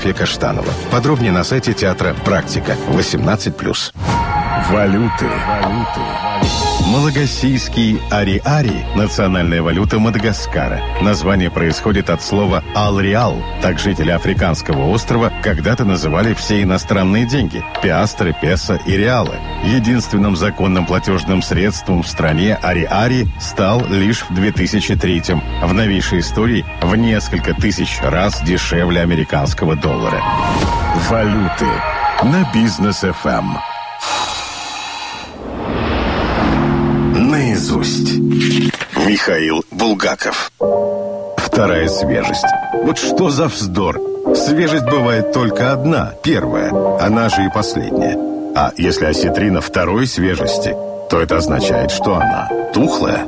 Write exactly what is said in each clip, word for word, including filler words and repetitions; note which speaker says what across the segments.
Speaker 1: Каштанова. Подробнее на сайте театра «Практика». восемнадцать плюс. Валюты. Валюты. Малагасийский ари-ари – национальная валюта Мадагаскара. Название происходит от слова «ал-реал». Так жители африканского острова когда-то называли все иностранные деньги – пиастры, песо и реалы. Единственным законным платежным средством в стране ари-ари стал лишь в две тысячи третьем. В новейшей истории в несколько тысяч раз дешевле американского доллара. Валюты на Бизнес-эф эм. Наизусть. Михаил Булгаков. Вторая свежесть. Вот что за вздор? Свежесть бывает только одна, первая, она же и последняя. А если осетрина второй свежести, то это означает, что она тухлая.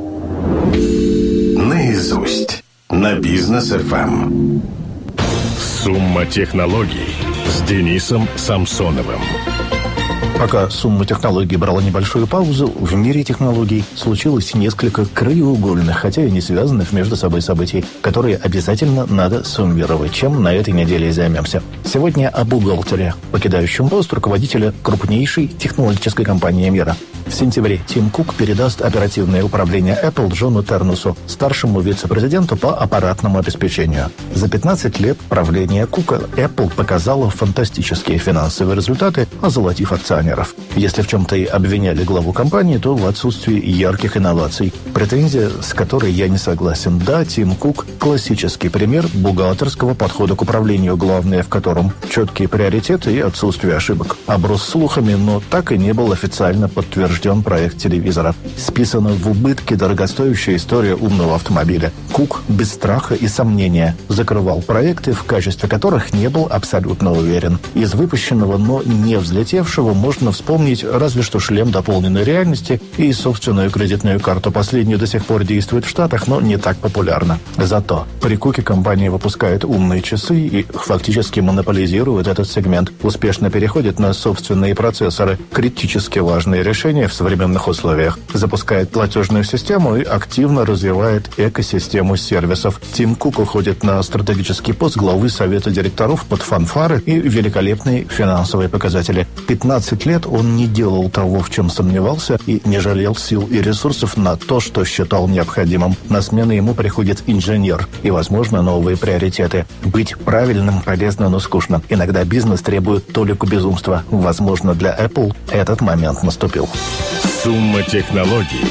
Speaker 1: Наизусть. На Бизнес-эф эм. Сумма технологий с Денисом Самсоновым.
Speaker 2: Пока сумма технологий брала небольшую паузу, в мире технологий случилось несколько краеугольных, хотя и не связанных между собой событий, которые обязательно надо суммировать, чем на этой неделе и займемся. Сегодня о бухгалтере, покидающем пост руководителя крупнейшей технологической компании мира. В сентябре Тим Кук передаст оперативное управление Apple Джону Тернусу, старшему вице-президенту по аппаратному обеспечению. За пятнадцать лет правления Кука Apple показала фантастические финансовые результаты, озолотив акционеров. Если в чем-то и обвиняли главу компании, то в отсутствии ярких инноваций. Претензия, с которой я не согласен. Да, Тим Кук – классический пример бухгалтерского подхода к управлению, главное в котором четкие приоритеты и отсутствие ошибок. Оброс слухами, но так и не был официально подтвержден проект телевизора. Списана в убытки дорогостоящая история умного автомобиля. Кук без страха и сомнения закрывал проекты, в качестве которых не был абсолютно уверен. Из выпущенного, но не взлетевшего можно вспомнить разве что шлем дополненной реальности и собственную кредитную карту. Последнюю до сих пор действует в Штатах, но не так популярна. Зато при Куке компания выпускает умные часы и фактически монополизирует этот сегмент. Успешно переходит на собственные процессоры, критически важные решения в современных условиях. Запускает платежную систему и активно развивает экосистему сервисов. Тим Кук уходит на стратегический пост главы совета директоров под фанфары и великолепные финансовые показатели. пятнадцать лет он не делал того, в чем сомневался, и не жалел сил и ресурсов на то, что считал необходимым. На смену ему приходит инженер и, возможно, новые приоритеты. Быть правильным полезно, но скучно. Иногда бизнес требует толику безумства. Возможно, для Apple этот момент наступил.
Speaker 1: Сумма технологий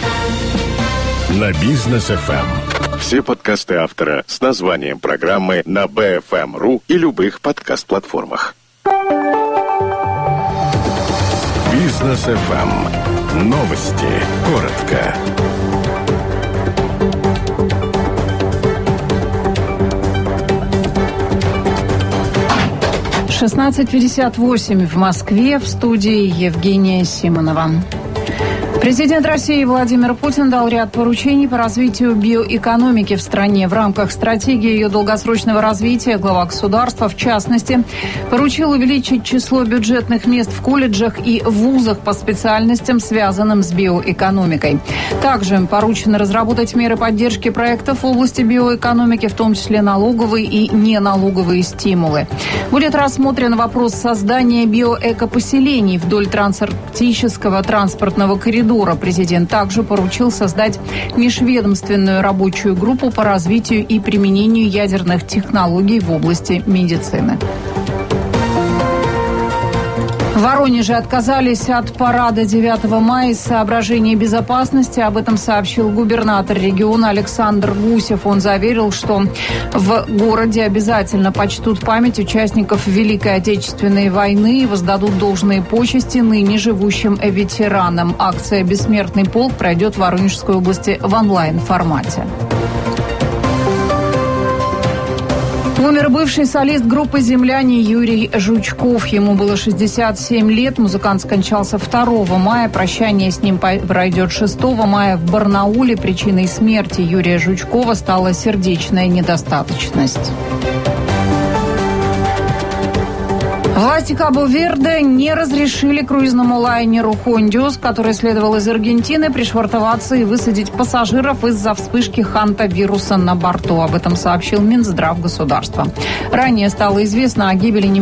Speaker 1: на Бизнес-эф эм. Все подкасты автора с названием программы на би эф эм точка ру и любых подкаст-платформах. Бизнес-эф эм. Новости. Коротко.
Speaker 3: шестнадцать пятьдесят восемь в Москве, в студии Евгения Симонова. Президент России Владимир Путин дал ряд поручений по развитию биоэкономики в стране. В рамках стратегии ее долгосрочного развития глава государства, в частности, поручил увеличить число бюджетных мест в колледжах и вузах по специальностям, связанным с биоэкономикой. Также поручено разработать меры поддержки проектов в области биоэкономики, в том числе налоговые и неналоговые стимулы. Будет рассмотрен вопрос создания биоэкопоселений вдоль трансарктического транспортного коридора. Президент также поручил создать межведомственную рабочую группу по развитию и применению ядерных технологий в области медицины. В Воронеже отказались от парада девятого мая из соображений безопасности. Об этом сообщил губернатор региона Александр Гусев. Он заверил, что в городе обязательно почтут память участников Великой Отечественной войны и воздадут должные почести ныне живущим ветеранам. Акция «Бессмертный полк» пройдет в Воронежской области в онлайн-формате. Умер бывший солист группы «Земляне» Юрий Жучков. Ему было шестьдесят семь лет. Музыкант скончался второго мая. Прощание с ним пройдет шестого мая в Барнауле. Причиной смерти Юрия Жучкова стала сердечная недостаточность. В Власти Кабо-Верде не разрешили круизному лайнеру «Хондиус», который следовал из Аргентины, пришвартоваться и высадить пассажиров из-за вспышки хантавируса на борту. Об этом сообщил Минздрав государства. Ранее стало известно о гибели